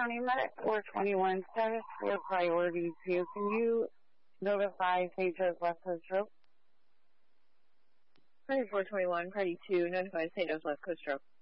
County Medic 421, status for priority 2. Can you notify St. Joe's West Coast Stroke? Priority 421, priority 2, notify St. Joe's West Coast Stroke.